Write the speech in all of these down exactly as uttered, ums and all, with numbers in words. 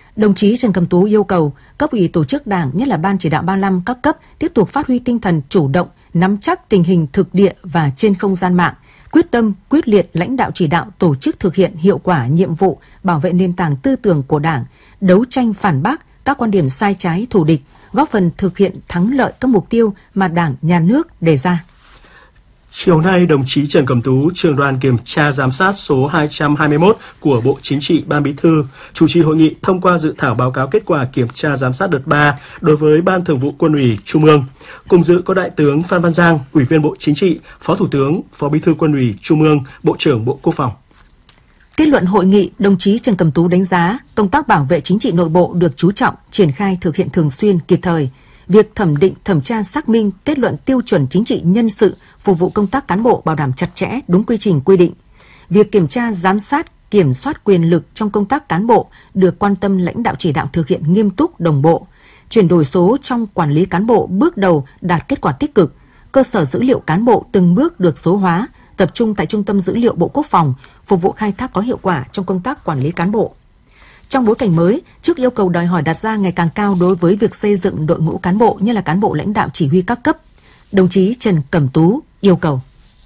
Đồng chí Trần Cẩm Tú yêu cầu cấp ủy tổ chức Đảng, nhất là Ban Chỉ đạo ba mươi lăm các cấp tiếp tục phát huy tinh thần chủ động, nắm chắc tình hình thực địa và trên không gian mạng, quyết tâm, quyết liệt lãnh đạo chỉ đạo tổ chức thực hiện hiệu quả nhiệm vụ bảo vệ nền tảng tư tưởng của Đảng, đấu tranh phản bác các quan điểm sai trái thù địch, góp phần thực hiện thắng lợi các mục tiêu mà Đảng, Nhà nước đề ra. Chiều nay, đồng chí Trần Cẩm Tú, trưởng đoàn kiểm tra giám sát số hai trăm hai mươi mốt của Bộ Chính trị, Ban Bí thư, chủ trì hội nghị thông qua dự thảo báo cáo kết quả kiểm tra giám sát đợt ba đối với Ban Thường vụ Quân ủy Trung ương. Cùng dự có Đại tướng Phan Văn Giang, Ủy viên Bộ Chính trị, Phó Thủ tướng, Phó Bí thư Quân ủy Trung ương, Bộ trưởng Bộ Quốc phòng. Kết luận hội nghị, đồng chí Trần Cẩm Tú đánh giá công tác bảo vệ chính trị nội bộ được chú trọng, triển khai thực hiện thường xuyên, kịp thời. Việc thẩm định, thẩm tra, xác minh, kết luận tiêu chuẩn chính trị nhân sự phục vụ công tác cán bộ bảo đảm chặt chẽ, đúng quy trình quy định. Việc kiểm tra, giám sát, kiểm soát quyền lực trong công tác cán bộ được quan tâm lãnh đạo chỉ đạo thực hiện nghiêm túc, đồng bộ. Chuyển đổi số trong quản lý cán bộ bước đầu đạt kết quả tích cực. Cơ sở dữ liệu cán bộ từng bước được số hóa, tập trung tại Trung tâm Dữ liệu Bộ Quốc phòng, phục vụ khai thác có hiệu quả trong công tác quản lý cán bộ. Trong bối cảnh mới, trước yêu cầu đòi hỏi đặt ra ngày càng cao đối với việc xây dựng đội ngũ cán bộ như là cán bộ lãnh đạo chỉ huy các cấp, đồng chí Trần Cẩm Tú yêu cầu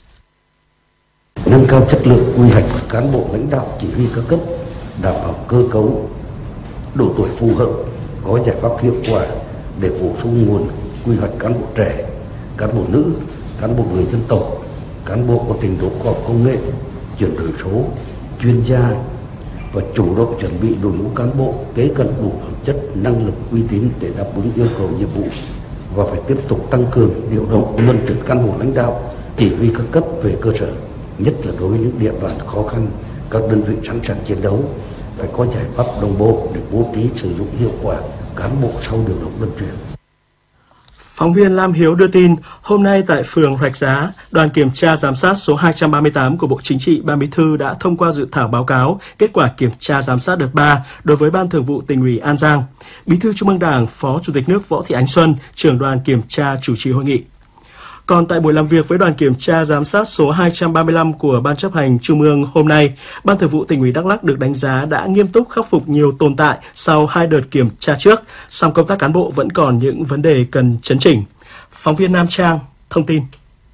nâng cao chất lượng quy hoạch cán bộ lãnh đạo chỉ huy các cấp, đảm bảo cơ cấu, độ tuổi phù hợp, có giải pháp hiệu quả để bổ sung nguồn quy hoạch cán bộ trẻ, cán bộ nữ, cán bộ người dân tộc, cán bộ có trình độ khoa học công nghệ, chuyển đổi số, chuyên gia và chủ động chuẩn bị đội ngũ cán bộ kế cận đủ phẩm chất, năng lực, uy tín để đáp ứng yêu cầu nhiệm vụ, và phải tiếp tục tăng cường điều động luân chuyển cán bộ lãnh đạo chỉ huy các cấp về cơ sở, nhất là đối với những địa bàn khó khăn, các đơn vị sẵn sàng chiến đấu phải có giải pháp đồng bộ để bố trí sử dụng hiệu quả cán bộ sau điều động luân chuyển. Phóng viên Lam Hiếu đưa tin, hôm nay tại phường Rạch Giá, đoàn kiểm tra giám sát số hai trăm ba mươi tám của Bộ Chính trị, Ban Bí thư đã thông qua dự thảo báo cáo kết quả kiểm tra giám sát đợt ba đối với Ban Thường vụ Tỉnh ủy An Giang. Bí thư Trung ương Đảng, Phó Chủ tịch nước Võ Thị Ánh Xuân, trưởng đoàn kiểm tra chủ trì hội nghị. Còn tại buổi làm việc với đoàn kiểm tra giám sát số hai trăm ba mươi lăm của Ban Chấp hành Trung ương hôm nay, Ban Thường vụ Tỉnh ủy Đắk Lắk được đánh giá đã nghiêm túc khắc phục nhiều tồn tại sau hai đợt kiểm tra trước, song công tác cán bộ vẫn còn những vấn đề cần chấn chỉnh. Phóng viên Nam Trang thông tin.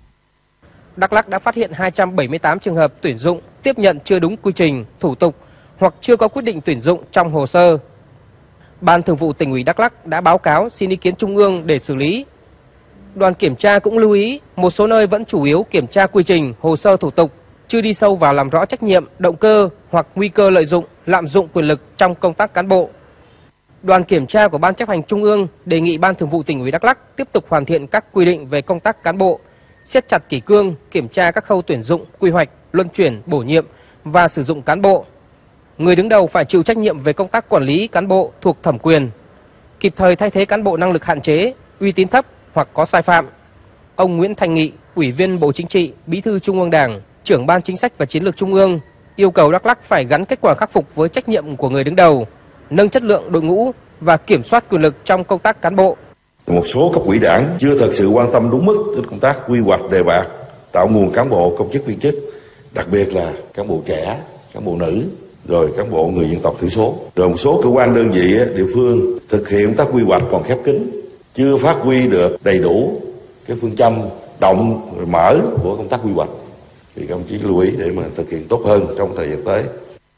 Đắk Lắk đã phát hiện hai trăm bảy mươi tám trường hợp tuyển dụng tiếp nhận chưa đúng quy trình, thủ tục hoặc chưa có quyết định tuyển dụng trong hồ sơ. Ban Thường vụ Tỉnh ủy Đắk Lắk đã báo cáo xin ý kiến Trung ương để xử lý. Đoàn kiểm tra cũng lưu ý một số nơi vẫn chủ yếu kiểm tra quy trình, hồ sơ thủ tục, chưa đi sâu vào làm rõ trách nhiệm, động cơ hoặc nguy cơ lợi dụng, lạm dụng quyền lực trong công tác cán bộ. Đoàn kiểm tra của Ban Chấp hành Trung ương đề nghị Ban Thường vụ Tỉnh ủy Đắk Lắk tiếp tục hoàn thiện các quy định về công tác cán bộ, siết chặt kỷ cương, kiểm tra các khâu tuyển dụng, quy hoạch, luân chuyển, bổ nhiệm và sử dụng cán bộ. Người đứng đầu phải chịu trách nhiệm về công tác quản lý cán bộ thuộc thẩm quyền, kịp thời thay thế cán bộ năng lực hạn chế, uy tín thấp hoặc có sai phạm. Ông Nguyễn Thanh Nghị, Ủy viên Bộ Chính trị, Bí thư Trung ương Đảng, trưởng Ban Chính sách và Chiến lược Trung ương yêu cầu Đắk Lắk phải gắn kết quả khắc phục với trách nhiệm của người đứng đầu, nâng chất lượng đội ngũ và kiểm soát quyền lực trong công tác cán bộ. Một số cấp ủy Đảng chưa thật sự quan tâm đúng mức đến công tác quy hoạch đề bạt, tạo nguồn cán bộ công chức viên chức, đặc biệt là cán bộ trẻ, cán bộ nữ, rồi cán bộ người dân tộc thiểu số. Rồi một số cơ quan đơn vị địa phương thực hiện công tác quy hoạch còn khép kín, chưa phát huy được đầy đủ cái phương châm động mở của công tác quy hoạch. Thì các ông chí lưu ý để mà thực hiện tốt hơn trong thời gian tới.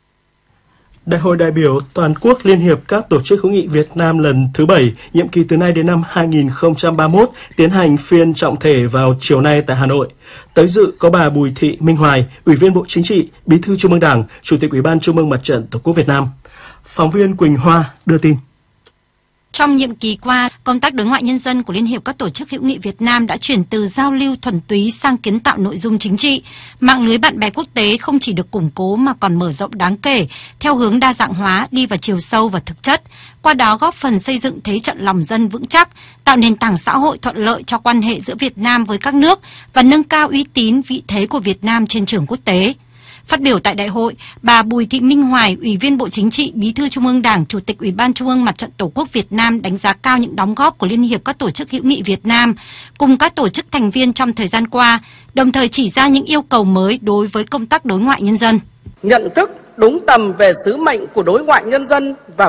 Đại hội đại biểu toàn quốc Liên hiệp các tổ chức hữu nghị Việt Nam lần thứ bảy, nhiệm kỳ từ nay đến năm hai nghìn không trăm ba mươi mốt, tiến hành phiên trọng thể vào chiều nay tại Hà Nội. Tới dự có bà Bùi Thị Minh Hoài, Ủy viên Bộ Chính trị, Bí thư Trung ương Đảng, Chủ tịch Ủy ban Trung ương Mặt trận Tổ quốc Việt Nam. Phóng viên Quỳnh Hoa đưa tin. Trong nhiệm kỳ qua, công tác đối ngoại nhân dân của Liên hiệp các tổ chức hữu nghị Việt Nam đã chuyển từ giao lưu thuần túy sang kiến tạo nội dung chính trị. Mạng lưới bạn bè quốc tế không chỉ được củng cố mà còn mở rộng đáng kể, theo hướng đa dạng hóa, đi vào chiều sâu và thực chất. Qua đó góp phần xây dựng thế trận lòng dân vững chắc, tạo nền tảng xã hội thuận lợi cho quan hệ giữa Việt Nam với các nước và nâng cao uy tín vị thế của Việt Nam trên trường quốc tế. Phát biểu tại đại hội, bà Bùi Thị Minh Hoài, Ủy viên Bộ Chính trị, Bí thư Trung ương Đảng, Chủ tịch Ủy ban Trung ương Mặt trận Tổ quốc Việt Nam đánh giá cao những đóng góp của Liên hiệp các tổ chức hữu nghị Việt Nam cùng các tổ chức thành viên trong thời gian qua, đồng thời chỉ ra những yêu cầu mới đối với công tác đối ngoại nhân dân. Nhận thức đúng tầm về sứ mệnh của đối ngoại nhân dân và